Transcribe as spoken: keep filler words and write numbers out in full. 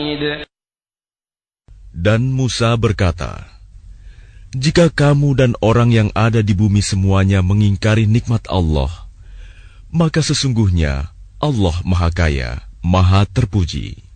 Dan Musa berkata, "Jika kamu dan orang yang ada di bumi semuanya mengingkari nikmat Allah, maka sesungguhnya Allah Maha Kaya, Maha Terpuji."